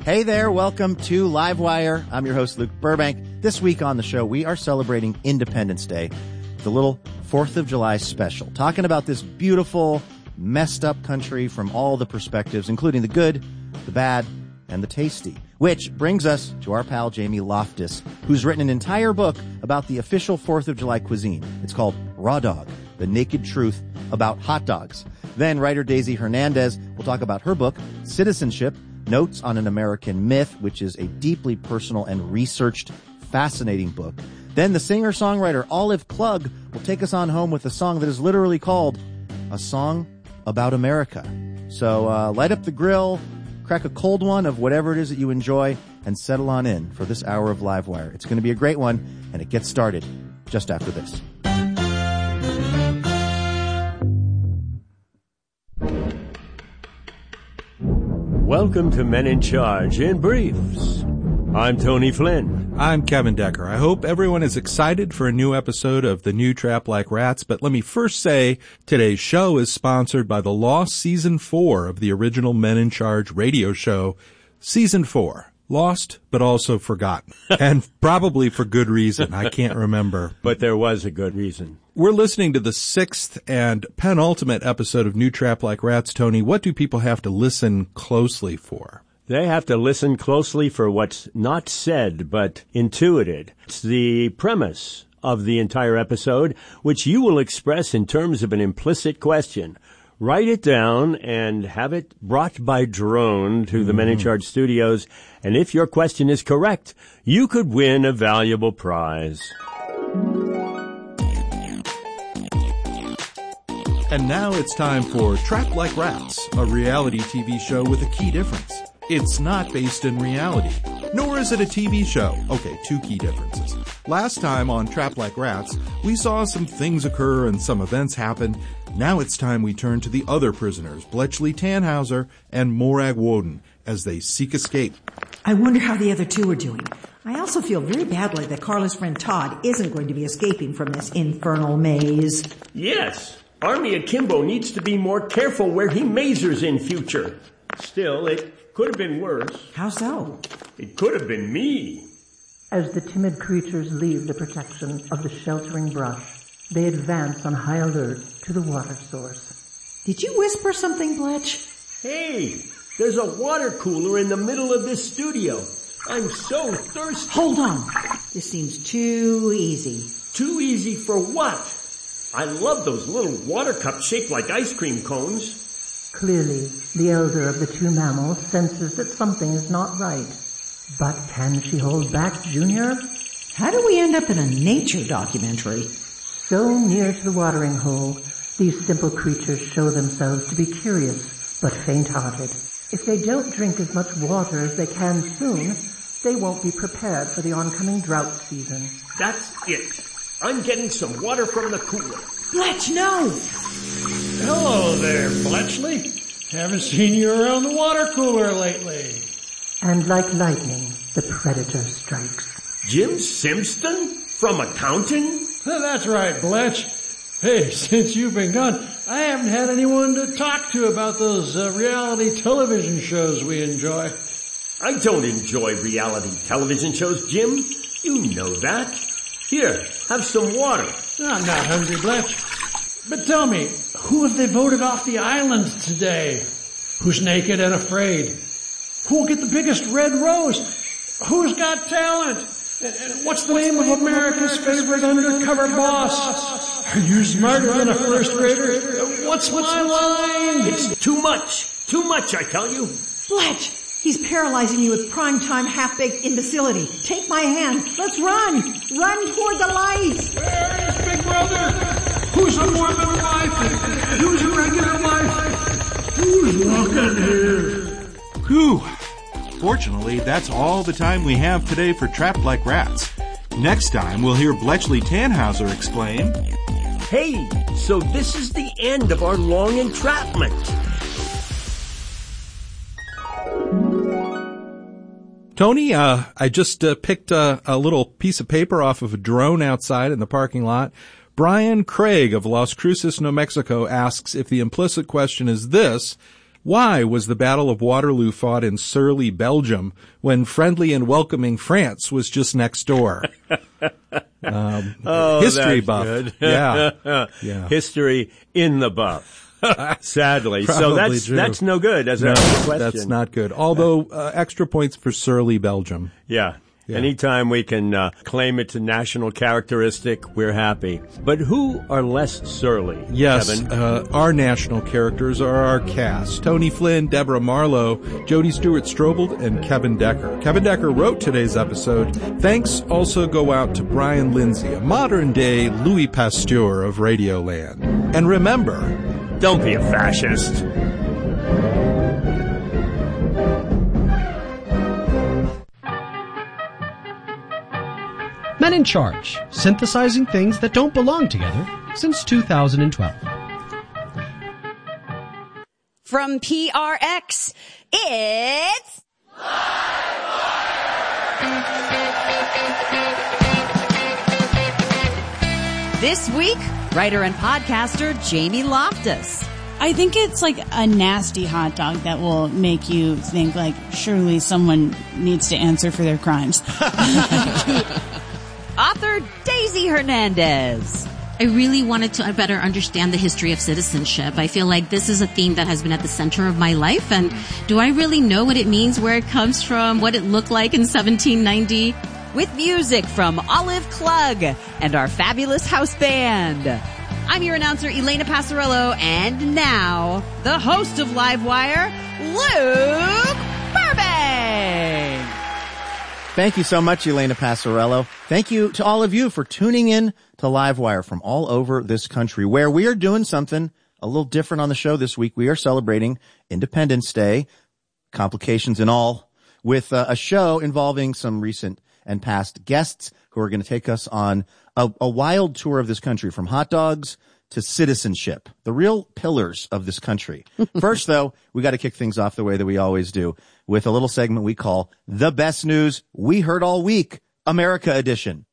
Hey there, welcome to Livewire. I'm your host, Luke Burbank. This week on the show, we are celebrating Independence Day, the little 4th of July special, talking about this beautiful, messed up country from all the perspectives, including the good, the bad, and the tasty. Which brings us to our pal Jamie Loftus, who's written an entire book about the official 4th of July cuisine. It's called Raw Dog, The Naked Truth About Hot Dogs. Then writer Daisy Hernandez will talk about her book, Citizenship, Notes on an American Myth, which is a deeply personal and researched, fascinating book. Then the singer-songwriter Olive Klug will take us on home with a song that is literally called A Song About America. So light up the grill, crack a cold one of whatever it is that you enjoy, and settle on in for this hour of Livewire. It's going to be a great one, and it gets started just after this. Welcome to Men in Charge in Briefs. I'm Tony Flynn. I'm Kevin Decker. I hope everyone is excited for a new episode of The New Trap Like Rats, but let me first say today's show is sponsored by the Lost Season 4 of the original Men in Charge radio show. Season 4. Lost, but also forgotten. And probably for good reason. I can't remember. But there was a good reason. We're listening to the 6th and penultimate episode of New Trap Like Rats. Tony, what do people have to listen closely for? They have to listen closely for what's not said, but intuited. It's the premise of the entire episode, which you will express in terms of an implicit question. Write it down and have it brought by drone to the Men in Charge studios. And if your question is correct, you could win a valuable prize. And now it's time for Trapped Like Rats, a reality TV show with a key difference. It's not based in reality, nor is it a TV show. Okay, 2 key differences. Last time on Trapped Like Rats, we saw some things occur and some events happen. Now it's time we turn to the other prisoners, Bletchley Tannhauser and Morag Woden, as they seek escape. I wonder how the other 2 are doing. I also feel very badly that Carla's friend Todd isn't going to be escaping from this infernal maze. Yes, Army Akimbo needs to be more careful where he mazers in future. Still, it could have been worse. How so? It could have been me. As the timid creatures leave the protection of the sheltering brush, they advance on high alert to the water source. Did you whisper something, Bletch? Hey, there's a water cooler in the middle of this studio. I'm so thirsty. Hold on. This seems too easy. Too easy for what? I love those little water cups shaped like ice cream cones. Clearly, the elder of the 2 mammals senses that something is not right. But can she hold back, Junior? How do we end up in a nature documentary? So near to the watering hole, these simple creatures show themselves to be curious, but faint-hearted. If they don't drink as much water as they can soon, they won't be prepared for the oncoming drought season. That's it. I'm getting some water from the cooler. Bletch, no! Hello there, Bletchley. Haven't seen you around the water cooler lately. And like lightning, the predator strikes. Jim Simpson? From accounting? That's right, Bletch. Hey, since you've been gone, I haven't had anyone to talk to about those reality television shows we enjoy. I don't enjoy reality television shows, Jim. You know that. Here, have some water. I'm not hungry, Bletch. But tell me, who have they voted off the island today? Who's naked and afraid? Who'll get the biggest red rose? Who's got talent? And what's the name of America's favorite undercover boss? Are you smarter than a first grader? What's my line? It's too much. Too much, I tell you. Bletch! He's paralyzing you with primetime half-baked imbecility. Take my hand. Let's run. Run toward the light. Where is Big Brother? Who's a Mormon wife? Who's a regular wife? Who's walking here? Whew. Fortunately, that's all the time we have today for Trapped Like Rats. Next time, we'll hear Bletchley Tannhauser explain, Hey, so this is the end of our long entrapment. Tony, I just picked a little piece of paper off of a drone outside in the parking lot. Brian Craig of Las Cruces, New Mexico asks if the implicit question is this: Why was the Battle of Waterloo fought in surly Belgium when friendly and welcoming France was just next door? History buff. Good. Yeah. History in the buff. Sadly. Probably So true. that's no good as a question. That's not good. Although, extra points for surly Belgium. Yeah. Yeah. Anytime we can claim it's a national characteristic, we're happy. But who are less surly, Yes, Kevin? our national characters are our cast. Tony Flynn, Deborah Marlowe, Jodie Stewart-Strobel, and Kevin Decker. Kevin Decker wrote today's episode. Thanks also go out to Brian Lindsay, a modern-day Louis Pasteur of Radioland. And remember, Don't be a fascist. Men in Charge, synthesizing things that don't belong together since 2012. From PRX, it's This week, writer and podcaster Jamie Loftus. I think it's like a nasty hot dog that will make you think like surely someone needs to answer for their crimes. Author Daisy Hernandez. I really wanted to better understand the history of citizenship. I feel like this is a theme that has been at the center of my life. And do I really know what it means, where it comes from, what it looked like in 1790? With music from Olive Klug and our fabulous house band. I'm your announcer, Elena Passarello, and now, the host of Livewire, Luke Burbank! Thank you so much, Elena Passarello. Thank you to all of you for tuning in to Livewire from all over this country, where we are doing something a little different on the show this week. We are celebrating Independence Day, complications and all, with a show involving some recent and past guests who are going to take us on a wild tour of this country, from hot dogs to citizenship, the real pillars of this country. First, though, we got to kick things off the way that we always do, with a little segment we call The Best News We Heard All Week, America Edition.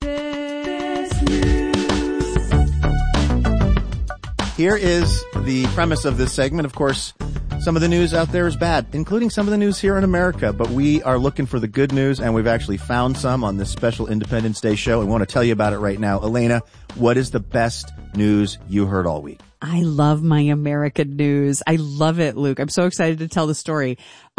Here is the premise of this segment. Of course, some of the news out there is bad, including some of the news here in America, but we are looking for the good news, and we've actually found some on this special Independence Day show. We want to tell you about it right now. Elena, what is the best news you heard all week? I love my American news. I love it, Luke. I'm so excited to tell the story.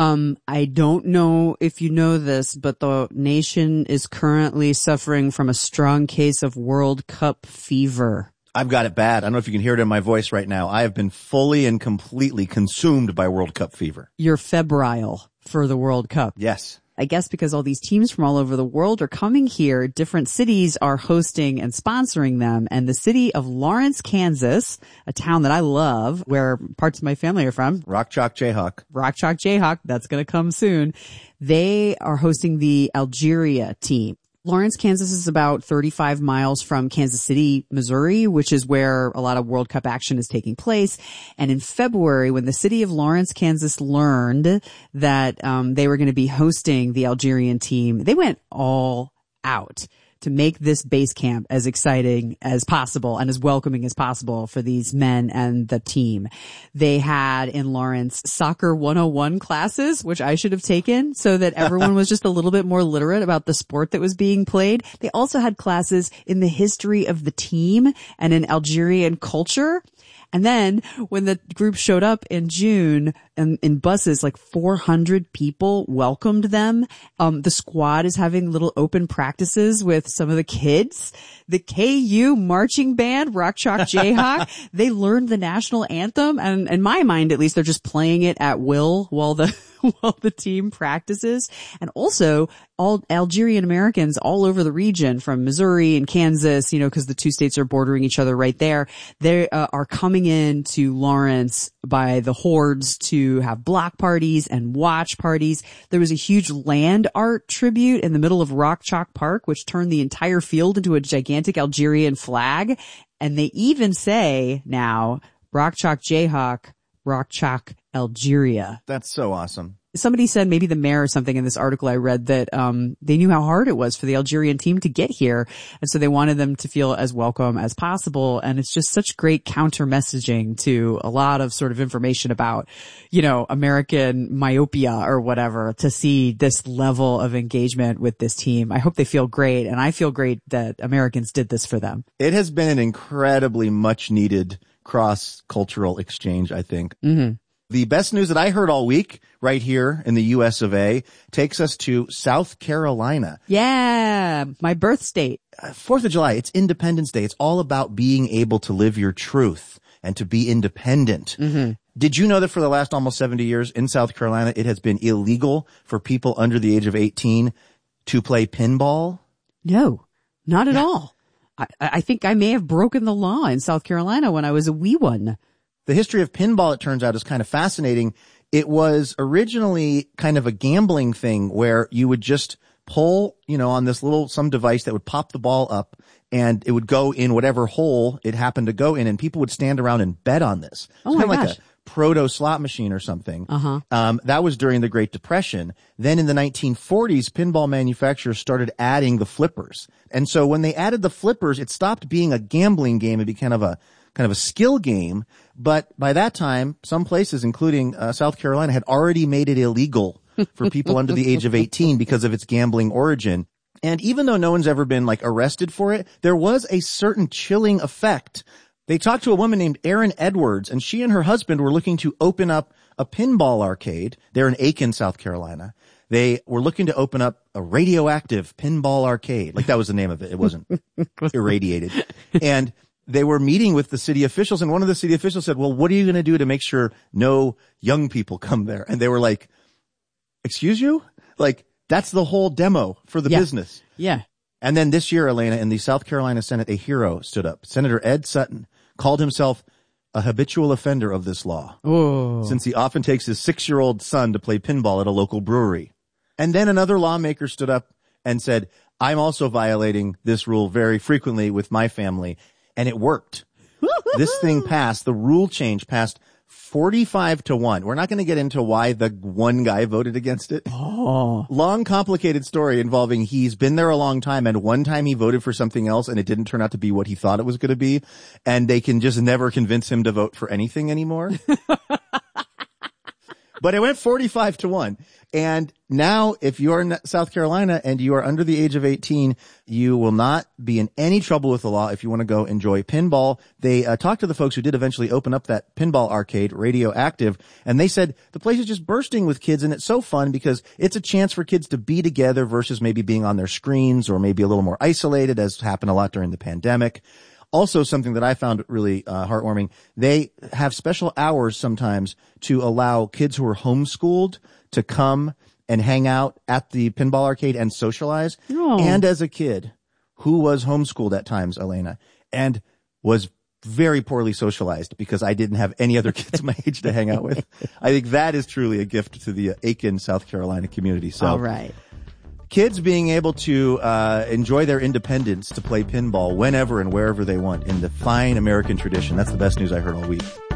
I don't know if you know this, but the nation is currently suffering from a strong case of World Cup fever. I've got it bad. I don't know if you can hear it in my voice right now. I have been fully and completely consumed by World Cup fever. You're febrile for the World Cup. Yes. I guess because all these teams from all over the world are coming here, different cities are hosting and sponsoring them. And the city of Lawrence, Kansas, a town that I love, where parts of my family are from. Rock Chalk Jayhawk. Rock Chalk Jayhawk, that's going to come soon. They are hosting the Algeria team. Lawrence, Kansas is about 35 miles from Kansas City, Missouri, which is where a lot of World Cup action is taking place. And in February, when the city of Lawrence, Kansas learned that they were going to be hosting the Algerian team, they went all out to make this base camp as exciting as possible and as welcoming as possible for these men and the team. They had in Lawrence soccer 101 classes, which I should have taken so that everyone was just a little bit more literate about the sport that was being played. They also had classes in the history of the team and in Algerian culture. And then when the group showed up in June in buses, like 400 people welcomed them. The squad is having little open practices with some of the kids. The KU marching band, Rock Chalk Jayhawk, they learned the national anthem. And in my mind, at least, they're just playing it at will while the team practices. And also all Algerian Americans all over the region from Missouri and Kansas, because the two states are bordering each other right there. They are coming in to Lawrence by the hordes to have block parties and watch parties. There was a huge land art tribute in the middle of Rock Chalk Park, which turned the entire field into a gigantic Algerian flag. And they even say now, Rock Chalk Jayhawk, Rock Chalk Algeria. That's so awesome. somebody said, maybe the mayor or something in this article I read, that they knew how hard it was for the Algerian team to get here. And so they wanted them to feel as welcome as possible. And it's just such great counter messaging to a lot of sort of information about, American myopia or whatever, to see this level of engagement with this team. I hope they feel great. And I feel great that Americans did this for them. It has been an incredibly much needed cross-cultural exchange, I think. Mm-hmm. The best news that I heard all week right here in the US of A takes us to South Carolina. Yeah, my birth state. 4th of July, it's Independence Day. It's all about being able to live your truth and to be independent. Mm-hmm. Did you know that for the last almost 70 years in South Carolina, it has been illegal for people under the age of 18 to play pinball? No, not at all. I think I may have broken the law in South Carolina when I was a wee one. The history of pinball, it turns out, is kind of fascinating. It was originally kind of a gambling thing where you would just pull, on this some device that would pop the ball up and it would go in whatever hole it happened to go in, and people would stand around and bet on this. Oh, it's my kind of gosh. like a proto slot machine or something. Uh-huh. That was during the Great Depression. Then in the 1940s, pinball manufacturers started adding the flippers. And so when they added the flippers, it stopped being a gambling game. It became kind of a skill game. But by that time, some places, including South Carolina, had already made it illegal for people under the age of 18 because of its gambling origin. And even though no one's ever been arrested for it, there was a certain chilling effect. They talked to a woman named Erin Edwards, and she and her husband were looking to open up a pinball arcade. They're in Aiken, South Carolina. They were looking to open up a radioactive pinball arcade. That was the name of it. It wasn't irradiated. And they were meeting with the city officials, and one of the city officials said, well, what are you going to do to make sure no young people come there? And they were like, excuse you? That's the whole demo for the business. Yeah. And then this year, Elena, in the South Carolina Senate, a hero stood up. Senator Ed Sutton called himself a habitual offender of this law. Oh. Since he often takes his 6-year-old son to play pinball at a local brewery. And then another lawmaker stood up and said, I'm also violating this rule very frequently with my family. And it worked. This thing passed. The rule change passed 45-1. We're not going to get into why the one guy voted against it. Oh. Long, complicated story involving he's been there a long time, and one time he voted for something else and it didn't turn out to be what he thought it was going to be. And they can just never convince him to vote for anything anymore. But it went 45-1. And now, if you're in South Carolina and you are under the age of 18, you will not be in any trouble with the law if you want to go enjoy pinball. They talked to the folks who did eventually open up that pinball arcade, Radioactive, and they said the place is just bursting with kids, and it's so fun because it's a chance for kids to be together versus maybe being on their screens or maybe a little more isolated, as happened a lot during the pandemic. Also, something that I found really heartwarming, they have special hours sometimes to allow kids who are homeschooled to come and hang out at the pinball arcade and socialize. Oh. And as a kid who was homeschooled at times, Elena, and was very poorly socialized because I didn't have any other kids my age to hang out with, I think that is truly a gift to the Aiken, South Carolina community. So, all right. Kids being able to enjoy their independence to play pinball whenever and wherever they want in the fine American tradition. That's the best news I heard all week.